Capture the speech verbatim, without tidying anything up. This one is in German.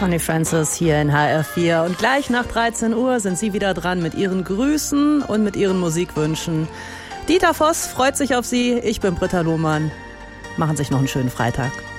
Connie Francis hier in H R vier. Und gleich nach dreizehn Uhr sind Sie wieder dran mit Ihren Grüßen und mit Ihren Musikwünschen. Dieter Voss freut sich auf Sie. Ich bin Britta Lohmann. Machen Sie sich noch einen schönen Freitag.